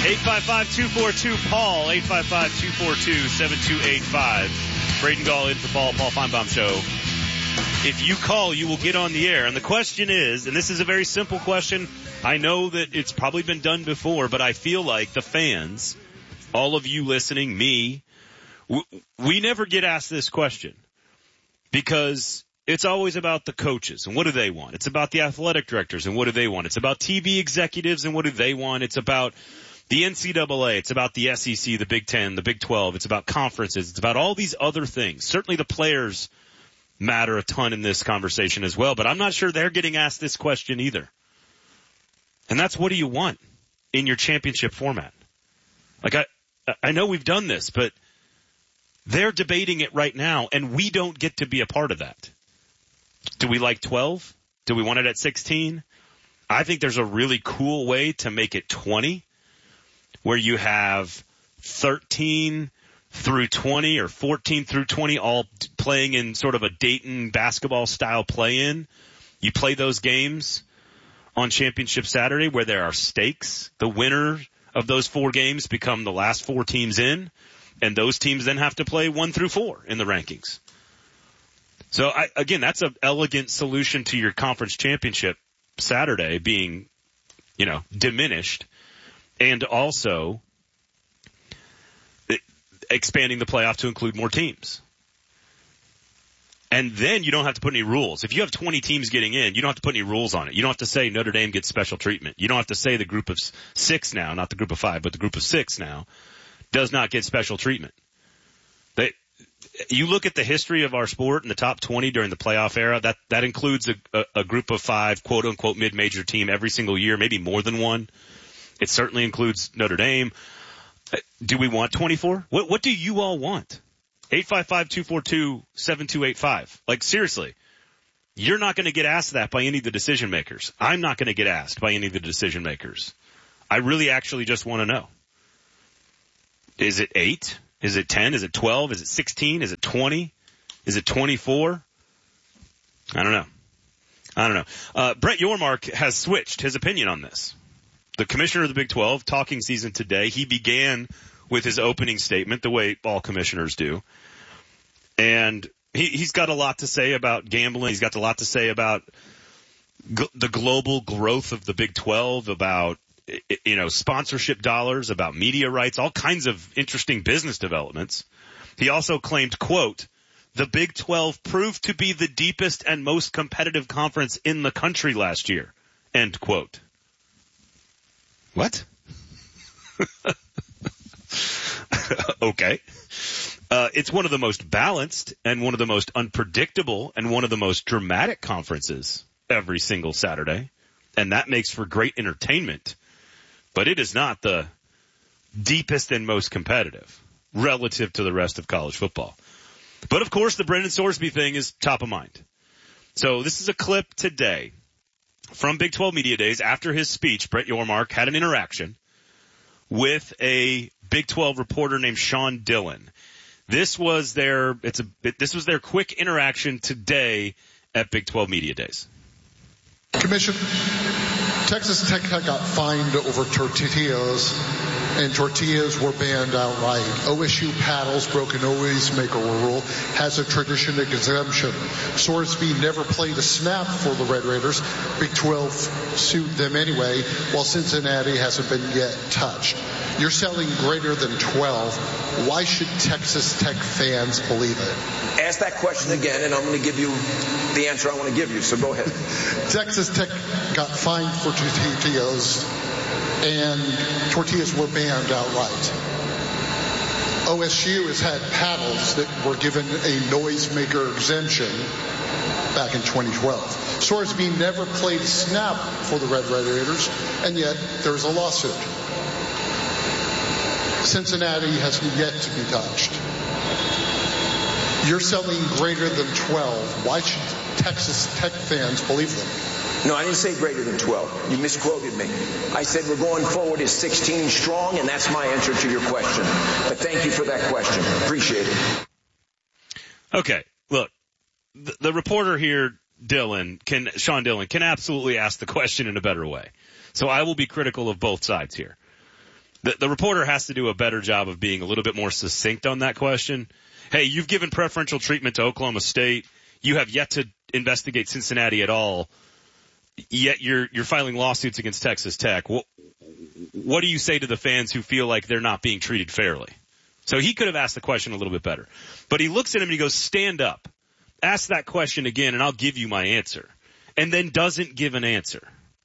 855-242-PAUL, 855-242-7285. Braden Gall in for Paul Feinbaum Show. If you call, you will get on the air. And the question is, and this is a very simple question. I know that it's probably been done before, but I feel like the fans, all of you listening, me, we never get asked this question because it's always about the coaches and what do they want? It's about the athletic directors and what do they want? It's about TV executives and what do they want? It's about the NCAA. It's about the SEC, the Big Ten, the Big 12. It's about conferences. It's about all these other things. Certainly the players matter a ton in this conversation as well, but I'm not sure they're getting asked this question either. And that's what do you want in your championship format? Like I know we've done this, but they're debating it right now, and we don't get to be a part of that. Do we like 12? Do we want it at 16? I think there's a really cool way to make it 20, where you have 13 through 20 or 14 through 20 all playing in sort of a Dayton basketball style play-in. You play those games on Championship Saturday where there are stakes. The winner of those 4 games become the last 4 teams in, and those teams then have to play 1 through 4 in the rankings. So again, that's an elegant solution to your conference championship Saturday being, diminished, and also expanding the playoff to include more teams. And then you don't have to put any rules. If you have 20 teams getting in, you don't have to put any rules on it. You don't have to say Notre Dame gets special treatment. You don't have to say the group of 6 now, not the group of 5, but the group of 6 now does not get special treatment. You look at the history of our sport in the top 20 during the playoff era, that includes a group of 5, quote unquote, mid-major team every single year, maybe more than one. It certainly includes Notre Dame. Do we want 24? What do you all want? 855-242-7285. Like, seriously, you're not going to get asked that by any of the decision makers. I'm not going to get asked by any of the decision makers. I really actually just want to know. Is it 8? Is it 10? Is it 12? Is it 16? Is it 20? Is it 24? I don't know. Brett Yormark has switched his opinion on this. The commissioner of the Big 12, talking season today, he began with his opening statement, the way all commissioners do. And he's got a lot to say about gambling. He's got a lot to say about the global growth of the Big 12, about sponsorship dollars, about media rights, all kinds of interesting business developments. He also claimed, quote, the Big 12 proved to be the deepest and most competitive conference in the country last year, end quote. What? Okay. It's one of the most balanced and one of the most unpredictable and one of the most dramatic conferences every single Saturday. And that makes for great entertainment. But it is not the deepest and most competitive relative to the rest of college football. But, of course, the Brendan Sorsby thing is top of mind. So this is a clip today from Big 12 Media Days. After his speech, Brett Yormark had an interaction with a Big 12 reporter named Sean Dillon. This was their quick interaction today at Big 12 Media Days. Commission, Texas Tech got fined over tortillas, and tortillas were banned outright. OSU paddles broke an always maker rule, has a tradition exemption. Sorsby never played a snap for the Red Raiders. Big 12 sued them anyway, while Cincinnati hasn't been yet touched. You're selling greater than 12. Why should Texas Tech fans believe it? Ask that question again, and I'm going to give you the answer I want to give you, so go ahead. Texas Tech got fined for tortillas, and tortillas were banned outright. OSU has had paddles that were given a noisemaker exemption back in 2012. Sorsby never played a snap for the Red Raiders, and yet there's a lawsuit. Cincinnati has yet to be touched. You're selling greater than 12. Why should Texas Tech fans believe them? No, I didn't say greater than 12. You misquoted me. I said we're going forward as 16 strong, and that's my answer to your question. But thank you for that question. Appreciate it. Okay, look, the reporter here, Sean Dillon, can absolutely ask the question in a better way. So I will be critical of both sides here. The reporter has to do a better job of being a little bit more succinct on that question. Hey, you've given preferential treatment to Oklahoma State. You have yet to investigate Cincinnati at all. Yet you're filing lawsuits against Texas Tech. What do you say to the fans who feel like they're not being treated fairly? So he could have asked the question a little bit better. But he looks at him and he goes, stand up. Ask that question again and I'll give you my answer. And then doesn't give an answer.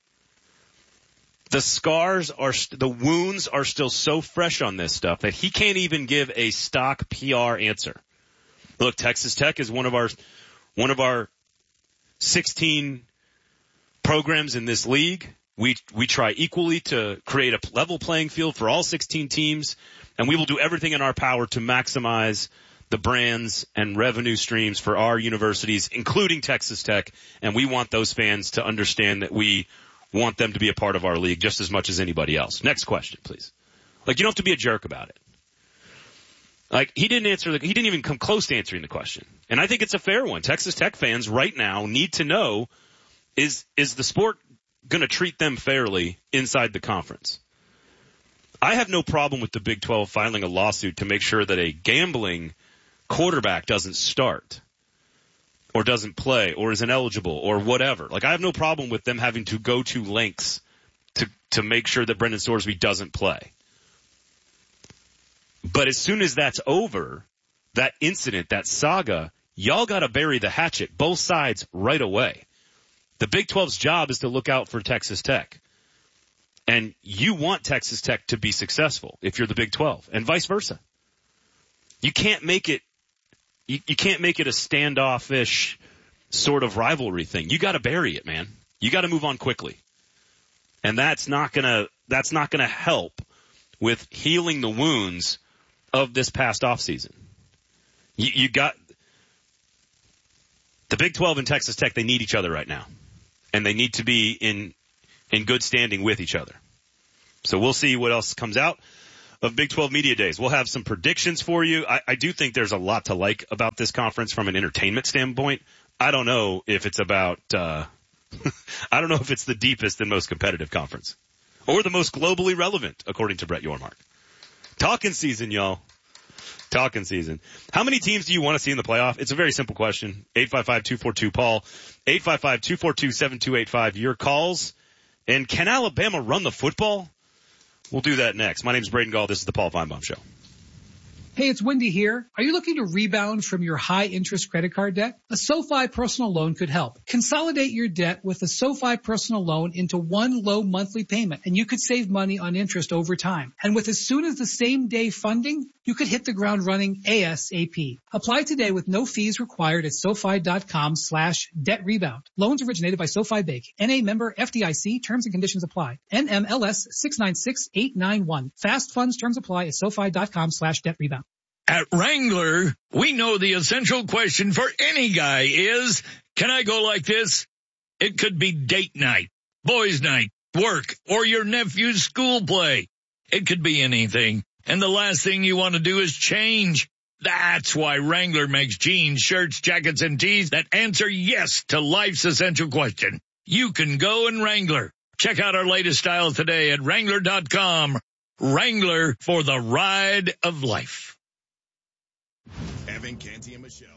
The wounds are still so fresh on this stuff that he can't even give a stock PR answer. Look, Texas Tech is one of our 16 programs in this league. We try equally to create a level playing field for all 16 teams, and we will do everything in our power to maximize the brands and revenue streams for our universities, including Texas Tech, and we want those fans to understand that we want them to be a part of our league just as much as anybody else. Next question, please. You don't have to be a jerk about it. He didn't even come close to answering the question. And I think it's a fair one. Texas Tech fans right now need to know, is the sport going to treat them fairly inside the conference? I have no problem with the Big 12 filing a lawsuit to make sure that a gambling quarterback doesn't start or doesn't play or is ineligible or whatever. I have no problem with them having to go to lengths to make sure that Brendan Sorsby doesn't play. But as soon as that's over, that incident, that saga, y'all got to bury the hatchet, both sides, right away. The Big 12's job is to look out for Texas Tech. And you want Texas Tech to be successful if you're the Big 12, and vice versa. You can't make it a standoffish sort of rivalry thing. You got to bury it, man. You got to move on quickly. And that's not going to help with healing the wounds of this past offseason. You got the Big 12 and Texas Tech, they need each other right now. And they need to be in good standing with each other. So we'll see what else comes out of Big 12 Media Days. We'll have some predictions for you. I do think there's a lot to like about this conference from an entertainment standpoint. I don't know if it's about I don't know if it's the deepest and most competitive conference or the most globally relevant, according to Brett Yormark. Talking season, y'all. Talking season. How many teams do you want to see in the playoff? It's a very simple question. 855-242-PAUL. 855-242-7285. Your calls. And can Alabama run the football? We'll do that next. My name is Braden Gall. This is the Paul Feinbaum Show. Hey, it's Wendy here. Are you looking to rebound from your high-interest credit card debt? A SoFi personal loan could help. Consolidate your debt with a SoFi personal loan into one low monthly payment, and you could save money on interest over time. And with as soon as the same day funding, you could hit the ground running ASAP. Apply today with no fees required at SoFi.com/debt rebound. Loans originated by SoFi Bank. NA member FDIC. Terms and conditions apply. NMLS 696891. Fast funds terms apply at SoFi.com/debt rebound. At Wrangler, we know the essential question for any guy is, can I go like this? It could be date night, boys night, work, or your nephew's school play. It could be anything. And the last thing you want to do is change. That's why Wrangler makes jeans, shirts, jackets, and tees that answer yes to life's essential question. You can go in Wrangler. Check out our latest styles today at Wrangler.com. Wrangler, for the ride of life. Evan Canty and Michelle.